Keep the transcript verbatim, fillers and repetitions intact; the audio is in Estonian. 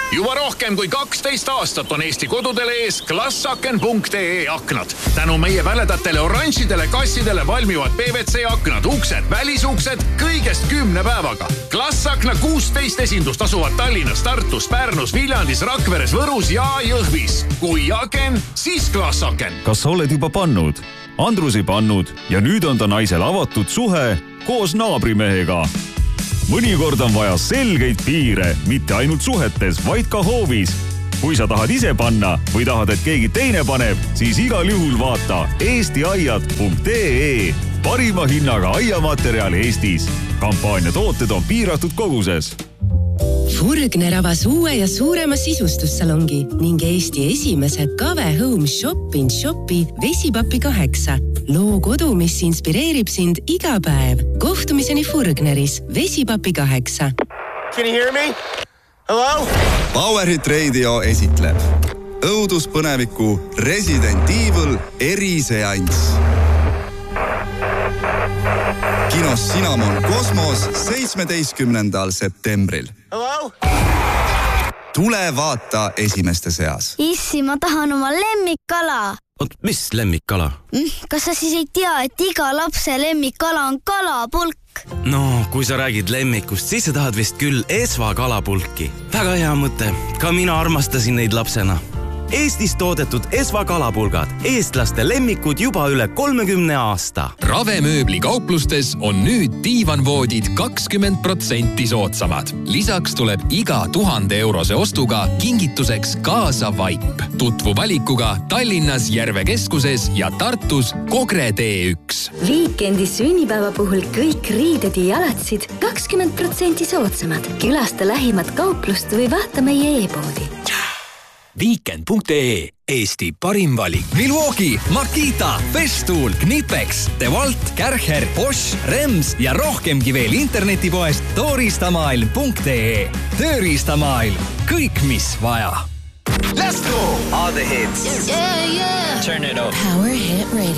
Juba rohkem kui kaksteist aastat on Eesti kodudele ees klassaken punkt ee aknad. Tänu meie väledatele oranžidele kassidele valmivad P V C aknad, uksed, välisuksed kõigest kümne päevaga. Klassakna kuusteist esindust asuvad Tallinnas, Tartus, Pärnus, Viljandis, Rakveres, Võrus ja Jõhvis. Kui aken, siis klassaken. Kas sa oled juba pannud? Andrus ei pannud ja nüüd on ta naisel avatud suhe koos naabrimehega. Mõnikord on vaja selgeid piire, mitte ainult suhetes, vaid ka hoovis. Kui sa tahad ise panna või tahad, et keegi teine paneb, siis igal juhul vaata eesti aiad punkt ee. Parima hinnaga aiamaterjal Eestis. Kampaania tooted on piiratud koguses. Furgner avas uue ja suurema sisustussalongi ning Eesti esimese Kave Home Shop in Shopi Vesipapi kaheksa. Loo kodu, mis inspireerib sind iga päev. Kohtumiseni Furgneris Vesipapi kaheksa. Can you hear me? Hello? Powerhit Radio esitleb õuduspõneviku Resident Evil eriseanss. Kinos Cinnamon Kosmos seitsmeteistkümnendal septembril. Hello? Tule vaata esimeste seas. Issi, ma tahan oma lemmikkala. Oot, mis lemmikkala? Kas sa siis ei tea, et iga lapse lemmikkala on kalapulk? No, kui sa räägid lemmikust, siis sa tahad vist küll Esva kalapulki. Väga hea mõte. Ka mina armastasin neid lapsena. Eestis toodetud Esva kalapulgad. Eestlaste lemmikud juba üle kolmekümne aasta. Ravemööbli kauplustes on nüüd diivanvoodid kakskümmend protsenti soodsamad. Lisaks tuleb iga tuhande eurose ostuga kingituseks kaasa vaip. Tutvu valikuga Tallinnas Järve keskuses ja Tartus Kogre tee üks. Viikendi sünnipäeva puhul kõik riided ja jalatsid kakskümmend protsenti soodsamad. Külasta lähimat kauplust või vaata meie e-poodi. Viikend punkt ee. Eesti parim valik. Milwaukee, Makita, Festool, Knipex, DeWalt, Kärcher, Bosch, Rems ja rohkemgi veel internetipoest tooristamaailm punkt ee. Tööriistamaailm. Kõik, mis vaja. Let's go! All the hits. Yeah, yeah. Turn it up. Power Hit Radio.